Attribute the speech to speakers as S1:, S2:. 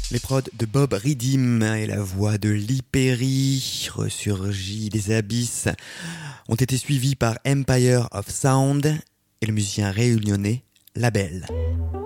S1: Les prods de Bob Redim et la voix de Lee Perry, ressurgis des abysses, ont été suivis par Empire of Sound et le musicien réunionnais Label.